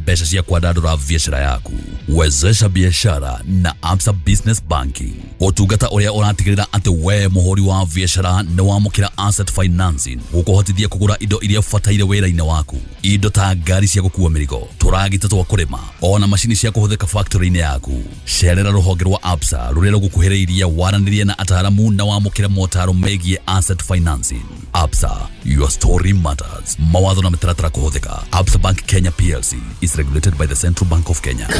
mbeca cia kwandandura biashara yaku. Wezesha biashara na Absa Business Banking. Utungata uria uratigirira ati we muhuri wa biashara ni wamukira asset financing gukuhotithia kugura indo iria fataire wira-ini waku. Indo ta ngari cia gukua mirigo, turagita twa kurima, ona mashini cia kuhuthika factory-ini yaku. Cerera ruhonge rwa Absa ruria rugukuhiriirie waranirie na ataramu na wamukira motaro megie asset financing. Absa, your story matters. Mawatho na mitaratara kuhuthika. Absa Bank Kenya PLC is regulated by the Central Bank of Kenya.